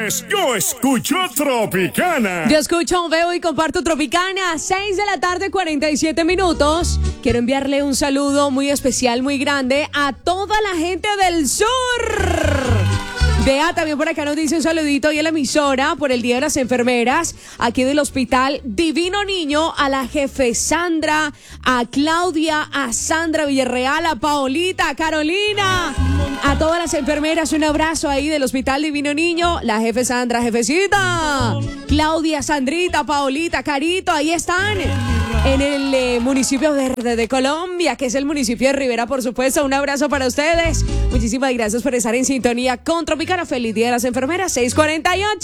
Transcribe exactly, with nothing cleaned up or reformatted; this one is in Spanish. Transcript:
pues yo escucho Tropicana. Yo escucho, veo y comparto Tropicana. seis de la tarde, cuarenta y siete minutos. Quiero enviarle un saludo muy especial, muy grande a toda la gente del sur. Vea, también por acá nos dice un saludito y a la emisora por el Día de las Enfermeras, aquí del Hospital Divino Niño, a la jefe Sandra, a Claudia, a Sandra Villarreal, a Paolita, a Carolina, a todas las enfermeras, un abrazo ahí del Hospital Divino Niño, la jefe Sandra, jefecita, Claudia, Sandrita, Paolita, Carito, ahí están. En el eh, municipio verde de Colombia, que es el municipio de Rivera, por supuesto. Un abrazo para ustedes. Muchísimas gracias por estar en sintonía con Tropicana. Feliz Día de las Enfermeras, seis cuarenta y ocho.